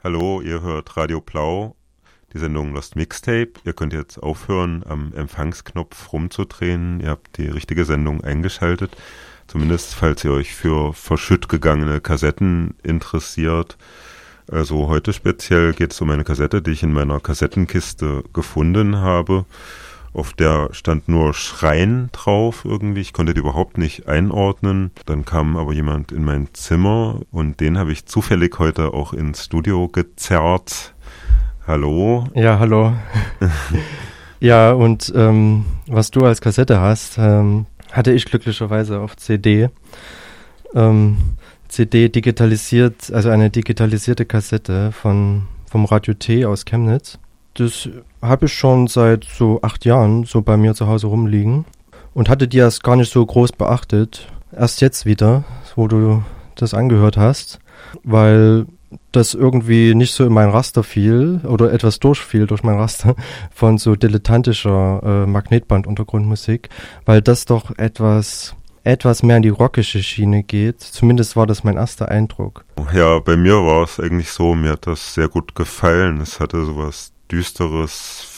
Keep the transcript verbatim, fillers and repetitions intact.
Hallo, ihr hört Radio Blau, die Sendung Lost Mixtape. Ihr könnt jetzt aufhören, am Empfangsknopf rumzudrehen. Ihr habt die richtige Sendung eingeschaltet. Zumindest, falls ihr euch für verschütt gegangene Kassetten interessiert. Also heute speziell geht es um eine Kassette, die ich in meiner Kassettenkiste gefunden habe. Auf der stand nur Schreien drauf irgendwie. Ich konnte die überhaupt nicht einordnen. Dann kam aber jemand in mein Zimmer und den habe ich zufällig heute auch ins Studio gezerrt. Hallo? Ja, hallo. Ja, und ähm, was du als Kassette hast, ähm, hatte ich glücklicherweise auf C D. Ähm, C D digitalisiert, also eine digitalisierte Kassette von vom Radio T aus Chemnitz. Das habe ich schon seit so acht Jahren so bei mir zu Hause rumliegen und hatte die erst gar nicht so groß beachtet. Erst jetzt wieder, wo du das angehört hast, weil das irgendwie nicht so in mein Raster fiel oder etwas durchfiel durch mein Raster von so dilettantischer äh, Magnetband-Untergrundmusik, weil das doch etwas... etwas mehr in die rockische Schiene geht. Zumindest war das mein erster Eindruck. Ja, bei mir war es eigentlich so, mir hat das sehr gut gefallen. Es hatte sowas Düsteres,